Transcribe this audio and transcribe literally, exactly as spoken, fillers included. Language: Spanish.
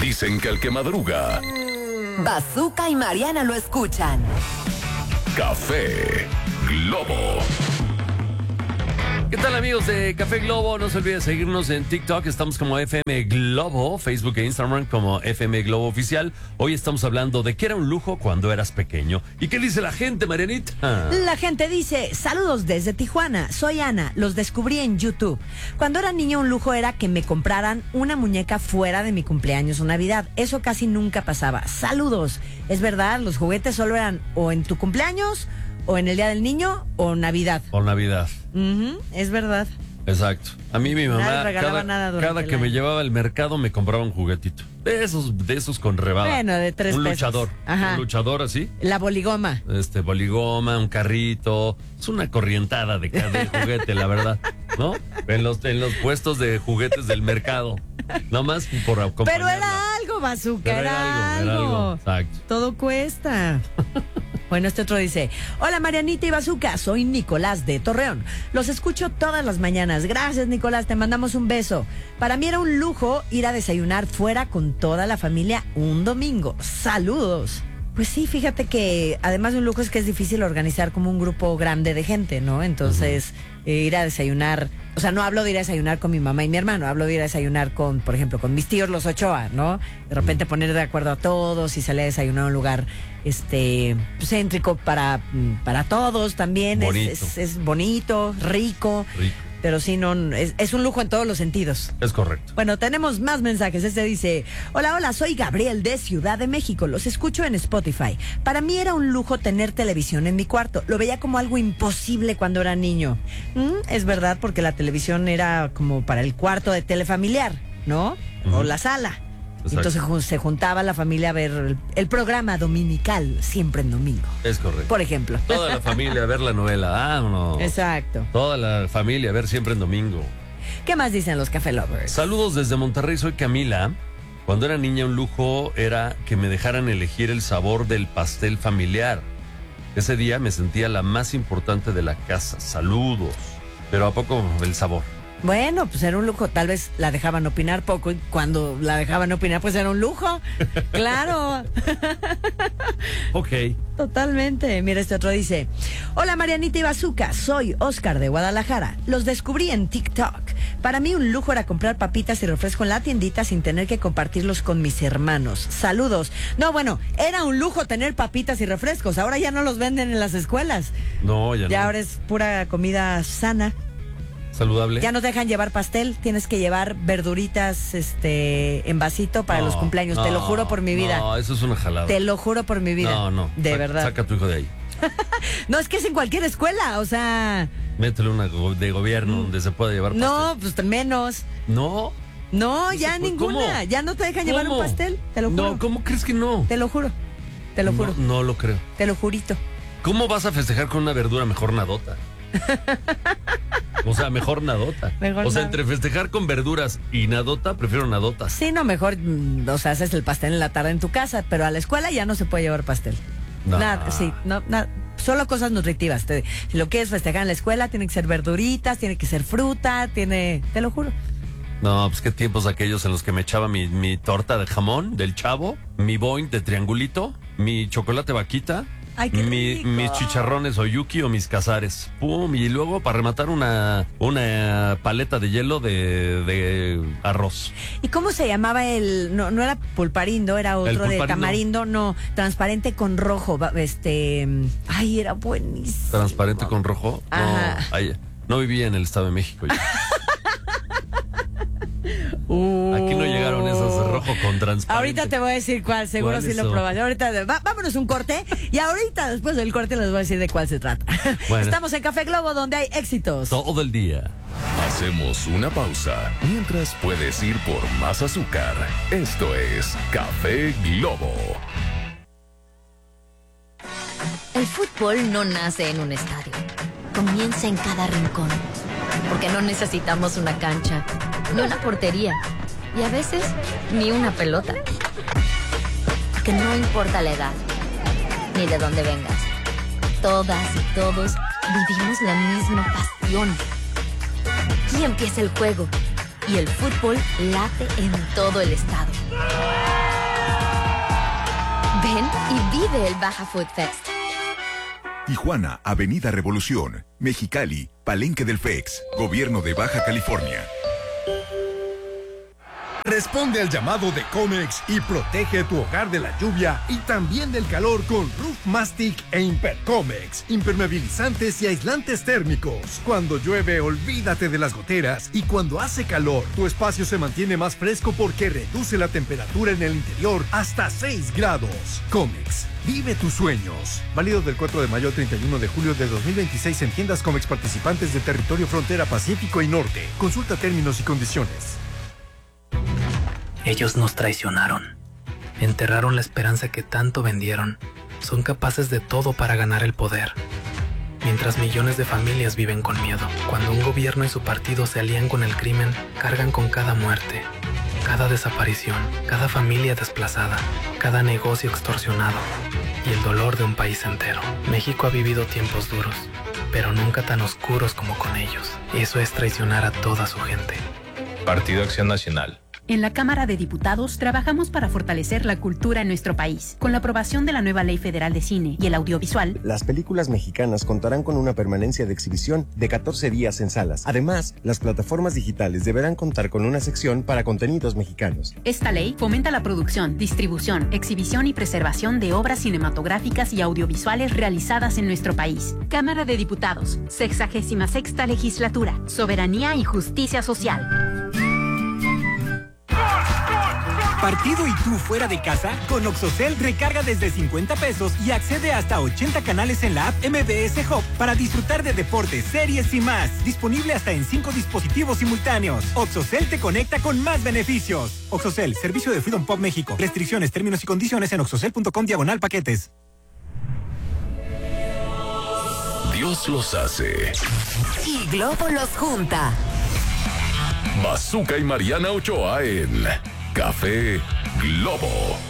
Dicen que el que madruga... Bazooka y Mariana lo escuchan. Café Globo. ¿Qué tal, amigos de Café Globo? No se olviden seguirnos en TikTok. Estamos como F M Globo, Facebook e Instagram como F M Globo Oficial. Hoy estamos hablando de qué era un lujo cuando eras pequeño. ¿Y qué dice la gente, Marianita? La gente dice, saludos desde Tijuana, soy Ana, los descubrí en YouTube. Cuando era niña un lujo era que me compraran una muñeca fuera de mi cumpleaños o Navidad. Eso casi nunca pasaba. Saludos. Es verdad, los juguetes solo eran o en tu cumpleaños, o en el Día del Niño, o Navidad. Por Navidad. Uh-huh, es verdad. Exacto. A mí mi mamá, Nadie regalaba cada, nada durante cada el que me año. llevaba al mercado me compraba un juguetito. De esos, de esos con rebaba. Bueno, de tres Un pesos. luchador. Ajá. Un luchador así. La boligoma. Este, boligoma, un carrito. Es una corrientada de cada juguete, la verdad. ¿No? En los, en los puestos de juguetes del mercado. Nomás por acompañarla. Pero era algo, Bazooka, Pero era, era algo, algo. era algo, exacto. Todo cuesta. Bueno, este otro dice, hola Marianita y Bazooka, soy Nicolás de Torreón. Los escucho todas las mañanas. Gracias, Nicolás, te mandamos un beso. Para mí era un lujo ir a desayunar fuera con toda la familia un domingo. Saludos. Pues sí, fíjate que además de un lujo es que es difícil organizar como un grupo grande de gente, ¿no? Entonces, uh-huh. eh, ir a desayunar, o sea, no hablo de ir a desayunar con mi mamá y mi hermano, hablo de ir a desayunar con, por ejemplo, con mis tíos los Ochoa, ¿no? De repente poner de acuerdo a todos y salir a desayunar a un lugar este céntrico para, para todos también. Bonito. Es, es, es bonito, rico. Rico. Pero sí, no, es, es un lujo en todos los sentidos. Es correcto. Bueno, tenemos más mensajes. Este dice, hola, hola, soy Gabriel de Ciudad de México. Los escucho en Spotify. Para mí era un lujo tener televisión en mi cuarto. Lo veía como algo imposible cuando era niño. Mm, es verdad, porque la televisión era como para el cuarto de telefamiliar, ¿no? Uh-huh. O la sala. Exacto. Entonces se juntaba la familia a ver el, el programa dominical, siempre en domingo. Es correcto. Por ejemplo. Toda la familia a ver la novela, vámonos. Exacto. Toda la familia a ver siempre en domingo. ¿Qué más dicen los Café Lovers? Saludos desde Monterrey, soy Camila. Cuando era niña un lujo era que me dejaran elegir el sabor del pastel familiar. Ese día me sentía la más importante de la casa. Saludos. Pero ¿a poco el sabor? Bueno, pues era un lujo. Tal vez la dejaban opinar poco y cuando la dejaban opinar, pues era un lujo. Claro. Ok. Totalmente. Mira, este otro dice, hola Marianita y Bazooka, soy Oscar de Guadalajara. Los descubrí en TikTok. Para mí un lujo era comprar papitas y refresco en la tiendita sin tener que compartirlos con mis hermanos. Saludos. No, bueno, era un lujo tener papitas y refrescos. Ahora ya no los venden en las escuelas. No, ya no. Ya ahora es pura comida sana. Saludable. Ya no te dejan llevar pastel, tienes que llevar verduritas este en vasito para no, los cumpleaños, no, te lo juro por mi vida. No, eso es una jalada. Te lo juro por mi vida. No, no. De Saca, verdad. Saca a tu hijo de ahí. No, es que es en cualquier escuela, o sea... Métele una go- de gobierno donde se pueda llevar pastel. No, pues menos. No. No, No ya se puede. ninguna. ¿Cómo? Ya no te dejan llevar ¿Cómo? un pastel, te lo juro. No, ¿cómo crees que no? Te lo juro. Te lo juro. No, no lo creo. Te lo jurito. ¿Cómo vas a festejar con una verdura mejor nadota? O sea, mejor nadota. Mejor o sea, nada. entre festejar con verduras y nadota, prefiero nadota. Sí, no, mejor, mm, o sea, haces el pastel en la tarde en tu casa, pero a la escuela ya no se puede llevar pastel. No. Nada, sí, no, nada. Solo cosas nutritivas. Te- si lo quieres festejar en la escuela, tiene que ser verduritas, tiene que ser fruta, tiene, te lo juro. No, pues qué tiempos aquellos en los que me echaba mi, mi torta de jamón del Chavo, mi boing de triangulito, mi chocolate vaquita, Ay, qué mi- rico. mis chicharrones oyuki o mis cazares. Pum, y luego para rematar una, una paleta de hielo de, de arroz. ¿Y cómo se llamaba el, no, no era pulparindo, era otro de pulparindo. tamarindo, no, transparente con rojo, va- este, ay, era buenísimo. Transparente con rojo. No, Ajá. ay, no vivía en el Estado de México. yo. Uh. Aquí no llegaron esos de rojo con transparente. Ahorita te voy a decir cuál, seguro ¿Cuáles sí lo son? probaste. Ahorita, va- vámonos un corte y ahorita después del corte les voy a decir de cuál se trata. Bueno. Estamos en Café Globo donde hay éxitos. Todo el día. Hacemos una pausa mientras puedes ir por más azúcar. Esto es Café Globo. El fútbol no nace en un estadio. Comienza en cada rincón. Porque no necesitamos una cancha, ni una portería, y a veces ni una pelota. Porque no importa la edad, ni de dónde vengas. Todas y todos vivimos la misma pasión. Aquí empieza el juego, y el fútbol late en todo el estado. Ven y vive el Baja Food Fest. Tijuana, Avenida Revolución. Mexicali, Palenque del F E X, Gobierno de Baja California. Responde al llamado de Comex y protege tu hogar de la lluvia y también del calor con Roof Mastic e Impercomex, impermeabilizantes y aislantes térmicos. Cuando llueve, olvídate de las goteras, y cuando hace calor, tu espacio se mantiene más fresco porque reduce la temperatura en el interior hasta seis grados. Comex, vive tus sueños. Válido del cuatro de mayo al treinta y uno de julio de dos mil veintiséis en tiendas Comex participantes de territorio frontera Pacífico y Norte. Consulta términos y condiciones. Ellos nos traicionaron. Enterraron la esperanza que tanto vendieron. Son capaces de todo para ganar el poder. Mientras millones de familias viven con miedo. Cuando un gobierno y su partido se alían con el crimen, cargan con cada muerte, cada desaparición, cada familia desplazada, cada negocio extorsionado y el dolor de un país entero. México ha vivido tiempos duros, pero nunca tan oscuros como con ellos. Eso es traicionar a toda su gente. Partido Acción Nacional. En la Cámara de Diputados trabajamos para fortalecer la cultura en nuestro país. Con la aprobación de la nueva Ley Federal de Cine y el Audiovisual, las películas mexicanas contarán con una permanencia de exhibición de catorce días en salas. Además, las plataformas digitales deberán contar con una sección para contenidos mexicanos. Esta ley fomenta la producción, distribución, exhibición y preservación de obras cinematográficas y audiovisuales realizadas en nuestro país. Cámara de Diputados, sexagésima sexta legislatura, soberanía y justicia social. ¿Partido y tú fuera de casa? Con Oxocel recarga desde cincuenta pesos y accede hasta ochenta canales en la app M B S Hub para disfrutar de deportes, series y más. Disponible hasta en cinco dispositivos simultáneos. Oxocel te conecta con más beneficios. Oxocel, servicio de Freedom Pop México. Restricciones, términos y condiciones en oxocel.com diagonal paquetes. Dios los hace. Y Globo los junta. Bazooka y Mariana Ochoa en Café Globo.